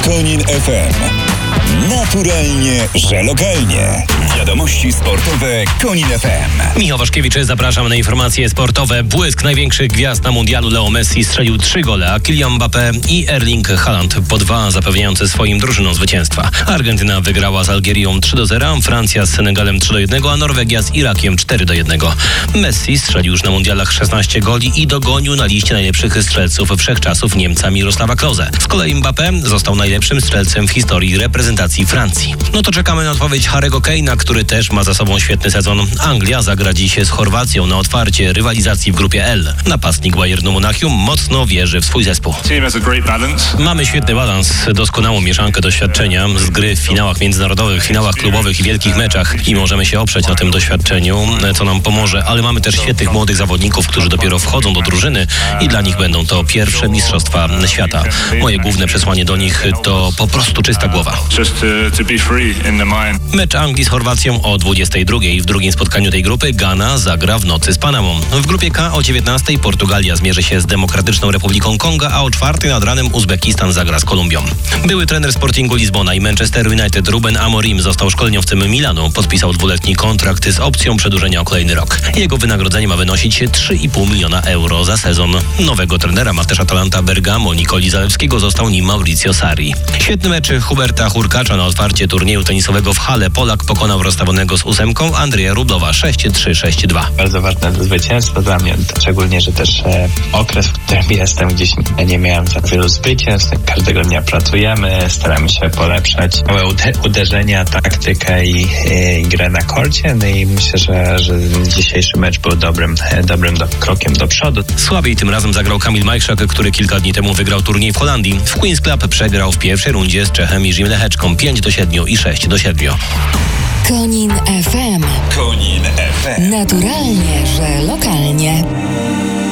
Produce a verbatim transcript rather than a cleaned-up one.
Konin F M. Naturalnie, że lokalnie. Wiadomości sportowe Konin F M. Michał Waszkiewicz, zapraszam na informacje sportowe. Błysk największych gwiazd na mundialu. Leo Messi strzelił trzy gole, a Kylian Mbappé i Erling Haaland po dwa, zapewniające swoim drużynom zwycięstwa. Argentyna wygrała z Algierią trzy do zera, Francja z Senegalem trzy do jednego, a Norwegia z Irakiem cztery do jednego. Messi strzelił już na mundialach szesnaście goli i dogonił na liście najlepszych strzelców wszechczasów Niemca Mirosława Klose. Z kolei Mbappé został najlepszym strzelcem w historii reprezentacji Francji. No to czekamy na odpowiedź Harry'ego Kane'a, który też ma za sobą świetny sezon. Anglia zagra dziś z Chorwacją na otwarcie rywalizacji w grupie L. Napastnik Bayernu Monachium mocno wierzy w swój zespół. Mamy świetny balans, doskonałą mieszankę doświadczenia z gry w finałach międzynarodowych, finałach klubowych i wielkich meczach i możemy się oprzeć na tym doświadczeniu, co nam pomoże, ale mamy też świetnych młodych zawodników, którzy dopiero wchodzą do drużyny i dla nich będą to pierwsze mistrzostwa świata. Moje główne przesłanie do nich to po prostu czysta głowa. Mecz Anglii z Chorwacją o dwudziestej drugiej. W drugim spotkaniu tej grupy Ghana zagra w nocy z Panamą. W grupie K o dziewiętnastej Portugalia zmierzy się z Demokratyczną Republiką Konga, a o czwartej nad ranem Uzbekistan zagra z Kolumbią. Były trener Sportingu Lizbona i Manchester United Ruben Amorim został szkoleniowcem Milanu. Podpisał dwuletni kontrakt z opcją przedłużenia o kolejny rok. Jego wynagrodzenie ma wynosić trzy i pół miliona euro za sezon. Nowego trenera ma też Atalanta Bergamo Nikoli Zalewskiego, został nim Mauricio Sarri. Świetny mecz Huberta Hurkacza na otwarcie turnieju tenisowego w Halle. Polak pokonał rozstawionego z ósemką Andrzeja Rublowa sześć trzy sześć dwa. Bardzo ważne zwycięstwo dla mnie, szczególnie, że też e, okres, w którym jestem, gdzieś nie miałem za wielu zwycięstw. Każdego dnia pracujemy, staramy się polepszać małe ude- uderzenia, taktykę i, i grę na korcie. No i myślę, że, że dzisiejszy mecz był dobrym, e, dobrym do, krokiem do przodu. Słabiej tym razem zagrał Kamil Majszak, który kilka dni temu wygrał turniej w Holandii. W Queen's Club przegrał w pierwszej rundzie z Czechem Jiřím Lehečkom pięć do siedmiu i sześć do siedmiu. Konin F M. Konin F M. Naturalnie, że lokalnie.